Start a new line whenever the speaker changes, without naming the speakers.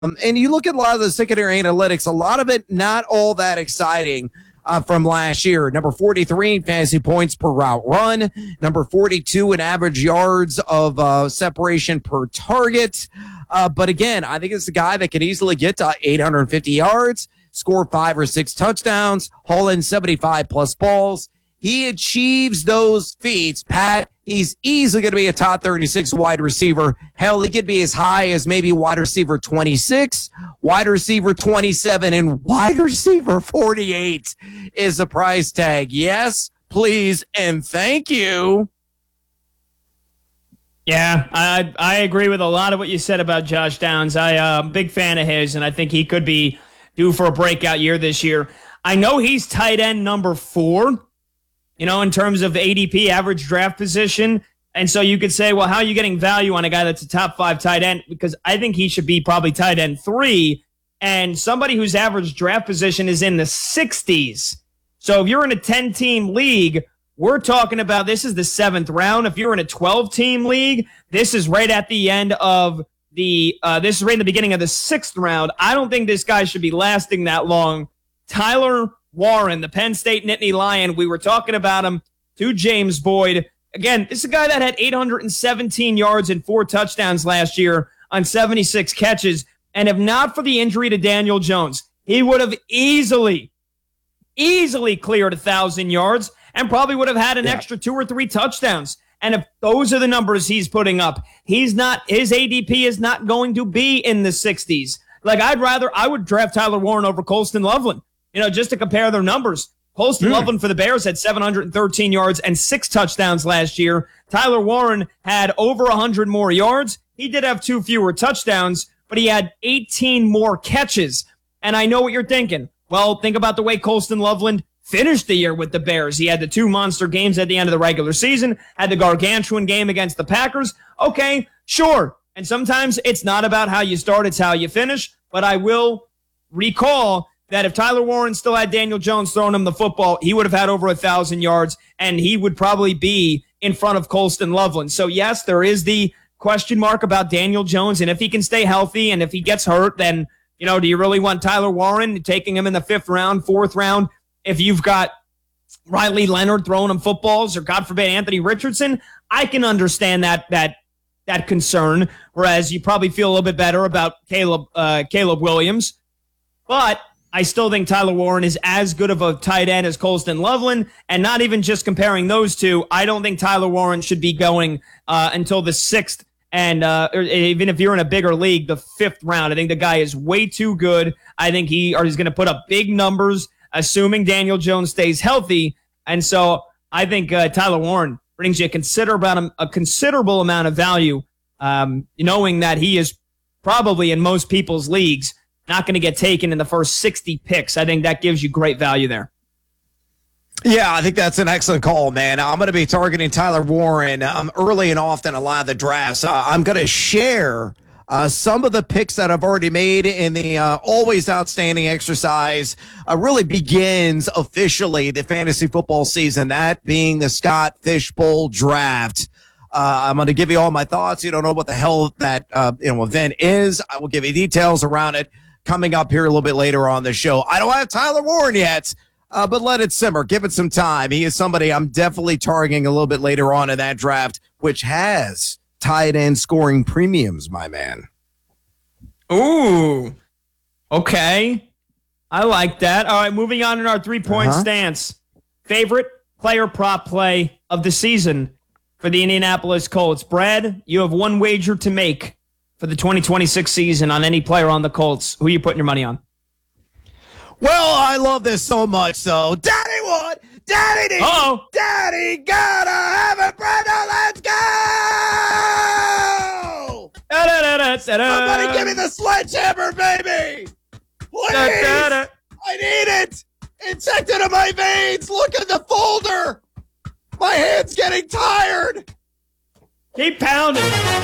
And you look at a lot of the secondary analytics, a lot of it not all that exciting from last year. Number 43 in fantasy points per route run, number 42 in average yards of separation per target. But again, I think it's a guy that can easily get to 850 yards, score 5 or 6 touchdowns, haul in 75 plus balls. He achieves those feats, Pat. He's easily going to be a top 36 wide receiver. Hell, he could be as high as maybe wide receiver 26, wide receiver 27, and wide receiver 48 is a price tag. Yes, please, and thank you.
Yeah, I agree with a lot of what you said about Josh Downs. I'm a big fan of his, and I think he could be due for a breakout year this year. I know he's tight end number 4. In terms of ADP, average draft position. And so you could say, well, how are you getting value on a guy that's a top 5 tight end? Because I think he should be probably tight end 3. And somebody whose average draft position is in the 60s. So if you're in a 10-team league, we're talking about this is the 7th round. If you're in a 12-team league, this is right at the end of this is right in the beginning of the 6th round. I don't think this guy should be lasting that long. Tyler Warren, the Penn State Nittany Lion, we were talking about him to James Boyd. Again, this is a guy that had 817 yards and 4 touchdowns last year on 76 catches. And if not for the injury to Daniel Jones, he would have easily cleared 1,000 yards and probably would have had an extra 2 or 3 touchdowns. And if those are the numbers he's putting up, his ADP is not going to be in the 60s. Like I would draft Tyler Warren over Colston Loveland. Just to compare their numbers. Colston Loveland for the Bears had 713 yards and 6 touchdowns last year. Tyler Warren had over 100 more yards. He did have 2 fewer touchdowns, but he had 18 more catches. And I know what you're thinking. Well, think about the way Colston Loveland finished the year with the Bears. He had the 2 monster games at the end of the regular season, had the gargantuan game against the Packers. Okay, sure. And sometimes it's not about how you start, it's how you finish. But I will recall that if Tyler Warren still had Daniel Jones throwing him the football, he would have had over 1,000 yards, and he would probably be in front of Colston Loveland. So, yes, there is the question mark about Daniel Jones, and if he can stay healthy, and if he gets hurt, then, do you really want Tyler Warren taking him in the 5th round, 4th round? If you've got Riley Leonard throwing him footballs, or God forbid Anthony Richardson, I can understand that concern, whereas you probably feel a little bit better about Caleb Williams. But I still think Tyler Warren is as good of a tight end as Colston Loveland, and not even just comparing those two. I don't think Tyler Warren should be going until the 6th, and or even if you're in a bigger league, the 5th round. I think the guy is way too good. I think he's going to put up big numbers, assuming Daniel Jones stays healthy, and so I think Tyler Warren brings you a considerable amount of value, knowing that he is probably in most people's leagues not going to get taken in the first 60 picks. I think that gives you great value there.
Yeah, I think that's an excellent call, man. I'm going to be targeting Tyler Warren early and often a lot of the drafts. I'm going to share some of the picks that I've already made in the always outstanding exercise. Really begins officially the fantasy football season, that being the Scott Fish Bowl draft. I'm going to give you all my thoughts. You don't know what the hell that event is. I will give you details around it coming up here a little bit later on the show. I don't have Tyler Warren yet, but let it simmer. Give it some time. He is somebody I'm definitely targeting a little bit later on in that draft, which has tight end scoring premiums, my man.
Ooh, okay. I like that. All right, moving on in our 3-point stance. Favorite player prop play of the season for the Indianapolis Colts. Brad, you have one wager to make for the 2026 season on any player on the Colts. Who are you putting your money on?
Well, I love this so much, so Daddy what? Daddy need.
Uh-oh.
Daddy gotta have it, Brenda. Let's go! Somebody give me the sledgehammer, baby! Please! I need it! Injected in my veins! Look at the folder! My hand's getting tired!
Keep pounding.